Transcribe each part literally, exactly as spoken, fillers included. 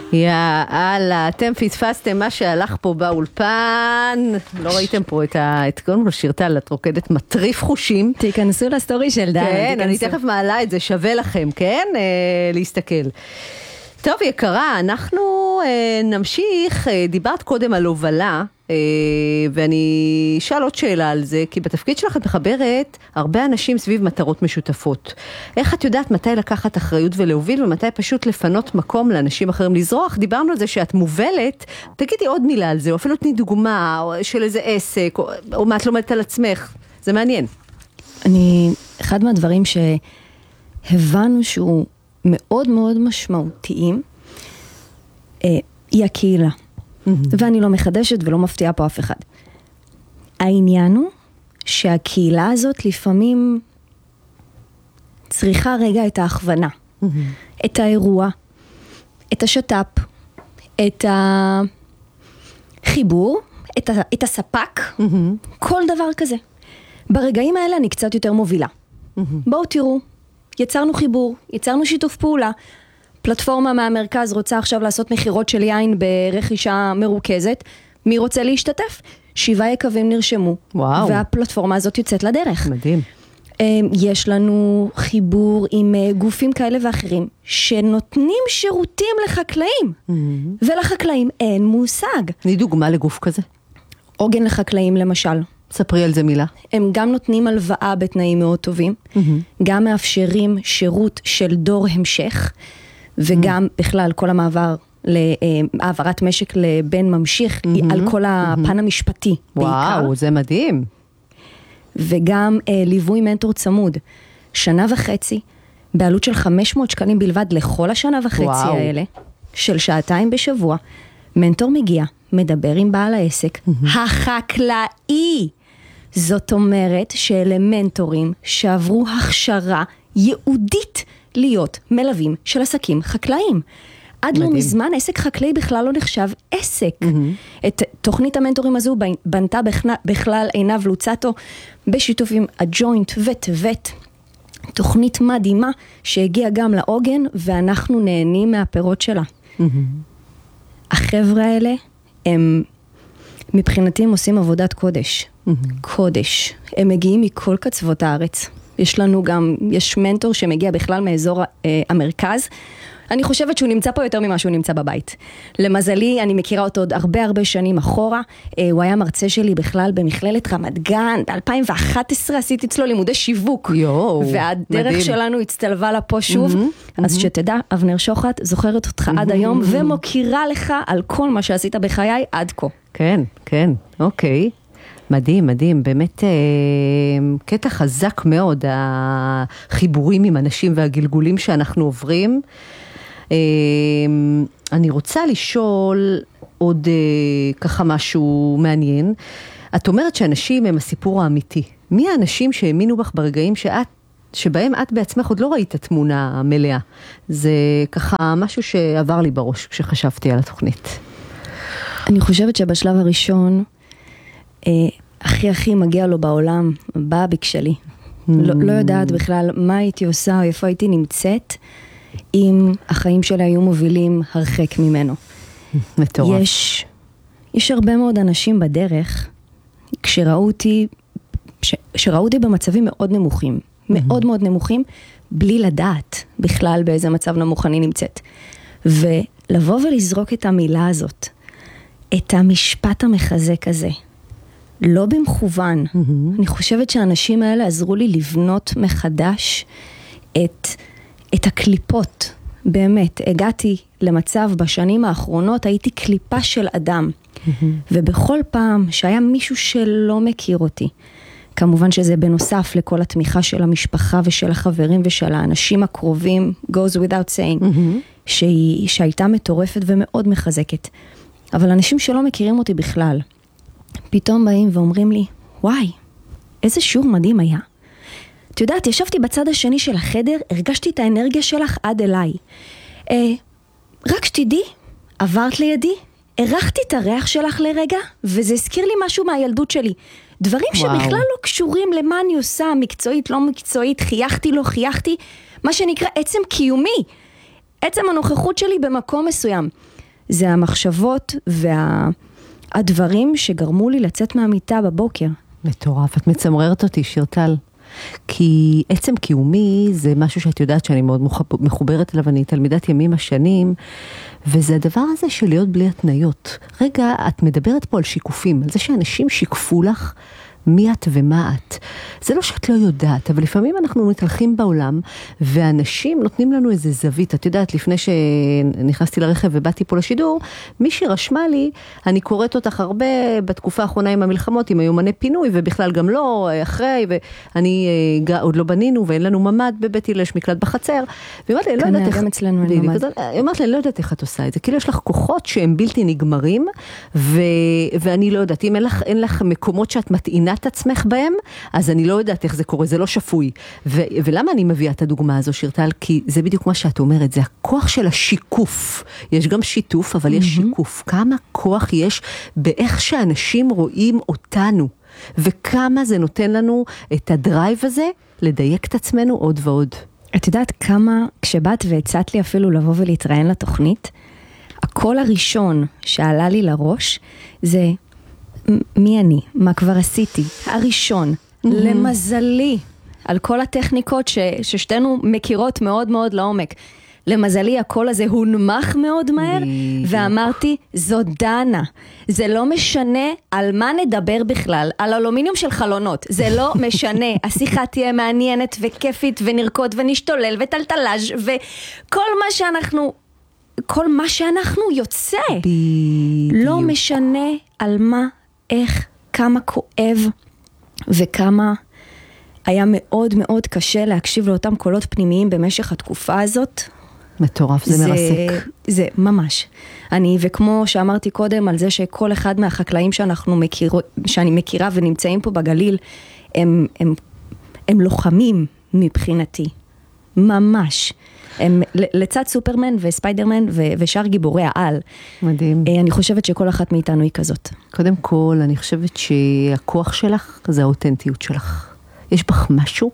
יאללה, אתם פספסתם מה שהלך פה באולפן, לא ראיתם פה את ה... את קודם כל שירטל, את רוקדת מטריף חושים. תיכנסו לסטורי של דן. כן, אני תכף מעלה את זה, שווה לכם, כן? אה, להסתכל. טוב, יקרה, אנחנו אה, נמשיך, אה, דיברת קודם על הובלה, אה, ואני אשאל עוד שאלה על זה, כי בתפקיד שלך את מחברת הרבה אנשים סביב מטרות משותפות. איך את יודעת מתי לקחת אחריות ולהוביל, ומתי פשוט לפנות מקום לאנשים אחרים לזרוח? דיברנו על זה שאת מובלת, תגידי עוד מילה על זה, או אפילו תני דוגמה או של איזה עסק, או, או מה את לומדת על עצמך, זה מעניין. אני, אחד מהדברים שהבנו שהוא מאוד מאוד משמעותיים, אה, היא הקהילה. Mm-hmm. ואני לא מחדשת ולא מפתיעה פה אף אחד. העניין הוא שהקהילה הזאת לפעמים צריכה רגע את ההכוונה, mm-hmm. את האירוע, את השטאפ, את החיבור, את, ה, את הספק, mm-hmm. כל דבר כזה. ברגעים האלה אני קצת יותר מובילה. Mm-hmm. בואו תראו, יצרנו חיבור, יצרנו שיתוף פעולה, פלטפורמה מהמרכז רוצה עכשיו לעשות מחירות של יין ברכישה מרוכזת, מי רוצה להשתתף? שבעה יקבים נרשמו, וואו. והפלטפורמה הזאת יוצאת לדרך. מדהים. יש לנו חיבור עם גופים כאלה ואחרים, שנותנים שירותים לחקלאים, mm-hmm. ולחקלאים אין מושג. תני דוגמה לגוף כזה. עוגן לחקלאים למשל. ספרי על זה מילה. הם גם נותנים הלוואה בתנאים מאוד טובים, mm-hmm. גם מאפשרים שירות של דור המשך, וגם mm-hmm. בכלל כל המעבר להעברת משק לבן ממשיך, mm-hmm. על כל הפן mm-hmm. המשפטי וואו, בעיקר. וואו, זה מדהים. וגם אה, ליווי מנטור צמוד, שנה וחצי, בעלות של חמש מאות שקלים בלבד לכל השנה וחצי וואו. האלה, של שעתיים בשבוע, מנטור מגיע, מדבר עם בעל העסק, mm-hmm. החקלאי. זאת אומרת שאלה מנטורים שעברו הכשרה ייעודית להיות מלווים של עסקים חקלאיים. עד לא מזמן עסק חקלאי בכלל לא נחשב עסק. Mm-hmm. את תוכנית המנטורים הזו בנתה בכלל עינב לוצטו בשיתוף עם הג'וינט וטבט. תוכנית מדהימה שהגיעה גם לעוגן ואנחנו נהנים מהפירות שלה. Mm-hmm. החבר'ה האלה הם מבחינתי הם עושים עבודת קודש. Mm-hmm. קודש. הם מגיעים מכל קצוות הארץ. יש לנו גם, יש מנטור שמגיע בכלל מאזור אה, המרכז. אני חושבת שהוא נמצא פה יותר ממה שהוא נמצא בבית. למזלי, אני מכירה אותו עוד הרבה הרבה שנים אחורה. אה, הוא היה מרצה שלי בכלל במכללת רמת גן. ב-אלפיים ואחת עשרה עשיתי אצלו לימודי שיווק. יו, והדרך מדהים. שלנו הצטלבה לה פה שוב. Mm-hmm, אז mm-hmm. שתדע, אבנר שוחט, זוכרת אותך mm-hmm, עד היום, mm-hmm. ומוכירה לך על כל מה שעשית בחיי עד כה. כן, כן, אוקיי. מדהים, מדהים, באמת אה, קטע חזק מאוד, החיבורים עם אנשים והגלגולים שאנחנו עוברים. אה, אני רוצה לשאול עוד אה, ככה משהו מעניין. את אומרת שאנשים הם הסיפור האמיתי. מי האנשים שהאמינו בך ברגעים שאת, שבהם את בעצמך עוד לא ראית התמונה המלאה? זה ככה משהו שעבר לי בראש כשחשבתי על התוכנית. אני חושבת שבשלב הראשון, הכי הכי מגיע לו בעולם, בביק שלי. לא, לא יודעת בכלל מה הייתי עושה או איפה הייתי נמצאת, אם החיים שלי היו מובילים הרחק ממנו. מטורף. יש, יש הרבה מאוד אנשים בדרך, כשראו אותי, ש, שראו אותי במצבים מאוד נמוכים, מאוד מאוד נמוכים, בלי לדעת בכלל באיזה מצב נמוך אני נמצאת. ולבוא ולזרוק את המילה הזאת, את המשפט המחזק הזה, לא במכוון. Mm-hmm. אני חושבת שהאנשים האלה עזרו לי לבנות מחדש את, את הקליפות. באמת, הגעתי למצב בשנים האחרונות, הייתי קליפה של אדם. Mm-hmm. ובכל פעם שהיה מישהו שלא מכיר אותי, כמובן שזה בנוסף לכל התמיכה של המשפחה ושל החברים ושל האנשים הקרובים, goes without saying, mm-hmm. שהיא, שהייתה מטורפת ומאוד מחזקת. אבל אנשים שלא מכירים אותי בכלל, פתאום באים ואומרים לי, וואי, איזה שיעור מדהים היה. את יודעת, ישבתי בצד השני של החדר, הרגשתי את האנרגיה שלך עד אליי. אה, רק שתדעי, עברת לידי, ערכתי את הריח שלך לרגע, וזה הזכיר לי משהו מהילדות שלי. דברים וואו. שבכלל לא קשורים למה אני עושה, מקצועית, לא מקצועית, חייכתי, לא חייכתי, מה שנקרא עצם קיומי, עצם הנוכחות שלי במקום מסוים. זה המחשבות והדברים שגרמו לי לצאת מהמיטה בבוקר. מטורף, את מצמררת אותי, שירטל. כי עצם קיומי זה משהו שאת יודעת שאני מאוד מחוברת אליו, אני תלמידת ימים השנים, וזה הדבר הזה של להיות בלי התניות. רגע, את מדברת פה על שיקופים, על זה שאנשים שיקפו לך מי את ומה את. זה לא שאת לא יודעת, אבל לפעמים אנחנו מתהלכים בעולם, ואנשים נותנים לנו איזה זווית. את יודעת, לפני שנכנסתי לרכב ובאתי פה לשידור, מישהי רשמה לי, אני קוראת אותך הרבה בתקופה האחרונה עם המלחמות, עם היומני פינוי, ובכלל גם לא, אחרי, ואני עוד לא בנינו, ואין לנו ממד בבית הלל, יש מקלט בחצר. ואומרת לי, לא יודעת איך... גם אצלנו אין ממד. היא אומרת לי, לא יודעת איך את עושה את זה. כאילו יש לך כוחות שהם בלתי נגמרים, ו... ואני לא יודעת, אם אין לך, אין לך מקומות שאת מטעינה את עצמך בהם, אז אני לא יודעת איך זה קורה, זה לא שפוי. ו- ולמה אני מביאה את הדוגמה הזו, שירטל? כי זה בדיוק מה שאת אומרת, זה הכוח של השיקוף. יש גם שיתוף, אבל יש שיקוף. כמה כוח יש באיך שאנשים רואים אותנו, וכמה זה נותן לנו את הדרייב הזה, לדייק את עצמנו עוד ועוד. את יודעת כמה, כשבאת והצעת לי אפילו לבוא ולהתראיין לתוכנית, הקול הראשון שעלה לי לראש, זה... מי אני? מה כבר עשיתי? הראשון, mm-hmm. למזלי, על כל הטכניקות ש, ששתינו מכירות מאוד מאוד לעומק, למזלי הקול הזה הונמך מאוד מהר, ואמרתי, זו דנה. זה לא משנה על מה נדבר בכלל, על אלומיניום של חלונות, זה לא משנה. השיחה תהיה מעניינת וכיפית ונרקוד ונשתולל וטלטלז' וכל מה שאנחנו... כל מה שאנחנו יוצא. בדיוק. לא משנה על מה, איך, כמה כואב, וכמה היה מאוד מאוד קשה להקשיב לאותם קולות פנימיים במשך התקופה הזאת. מטורף, זה, זה מרסק. זה ממש. אני, וכמו שאמרתי קודם על זה שכל אחד מהחקלאים שאנחנו מכיר, שאני מכירה ונמצאים פה בגליל, הם, הם, הם לוחמים מבחינתי. ממש. הם לצד סופרמן וספיידרמן ושאר גיבורי העל. מדהים. אני חושבת שכל אחת מאיתנו היא כזאת. קודם כל, אני חושבת שהכוח שלך זה האותנטיות שלך. יש בך משהו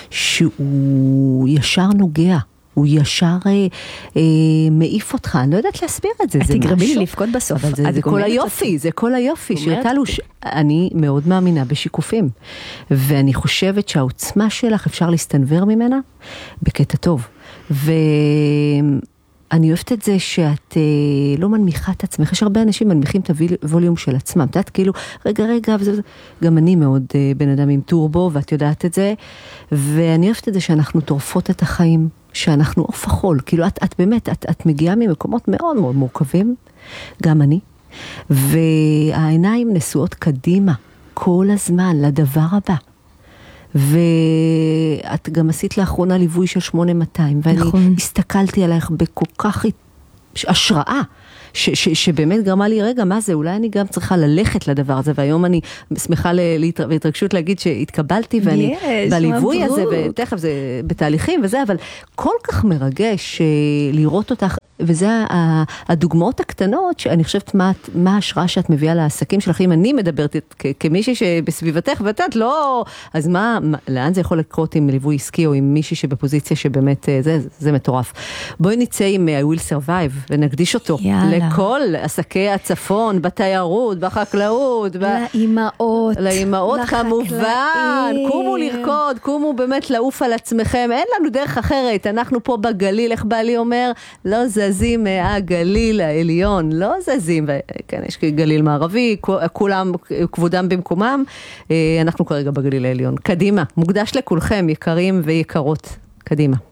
שהוא ישר נוגע. הוא ישר אה, אה, מעיף אותך, אני לא יודעת להסביר את זה, את תגרמי לי לפקוד בסוף. אבל זה, זה כל היופי, זה כל היופי, שירטלו, ש... אני מאוד מאמינה בשיקופים, ואני חושבת שהעוצמה שלך אפשר להסתנבר ממנה בקטע טוב, ואני אוהבת את זה שאת אה, לא מנמיכה את עצמך, יש הרבה אנשים מנמיכים את הווליום של עצמם, את יודעת כאילו, רגע רגע, וזה, גם אני מאוד אה, בן אדם עם טורבו, ואת יודעת את זה, ואני אוהבת את זה שאנחנו טורפות את החיים, שאנחנו אוף החול, כאילו את, את באמת, את, את מגיעה ממקומות מאוד מאוד מורכבים, גם אני, והעיניים נשואות קדימה, כל הזמן, לדבר הבא, ואת גם עשית לאחרונה ליווי של שמונה מאתיים, ואני נכון. הסתכלתי עלייך בכל כך השראה, ש, ש, שבאמת גרמה לי, רגע, מה זה? אולי אני גם צריכה ללכת לדבר הזה, והיום אני שמחה להתרגשות להגיד שהתקבלתי, ואני yes, בליווי הזה, ותכף זה בתהליכים וזה, אבל כל כך מרגש לראות אותך, וזה הדוגמאות הקטנות, שאני חושבת מה, מה ההשראה שאת מביאה לעסקים שלך, אם אני מדברת כמישהי שבסביבתך, ואת יודעת, לא, אז מה, לאן זה יכול לקרות עם ליווי עסקי, או עם מישהי שבפוזיציה שבאמת, זה, זה מטורף. בואי נצא עם I will survive, ונקדיש אותו לכל עסקי הצפון, בתיירות, בחקלאות, לאימהות, לאימהות כמובן, קומו לרקוד, קומו באמת לעוף על עצמכם, אין לנו דרך אחרת, אנחנו פה בגליל, איך בעלי אומר, לא זזים מהגליל העליון, לא זזים, וכן, יש גליל מערבי, כולם, כבודם במקומם, אנחנו כרגע בגליל העליון. קדימה, מוקדש לכולכם, יקרים ויקרות, קדימה.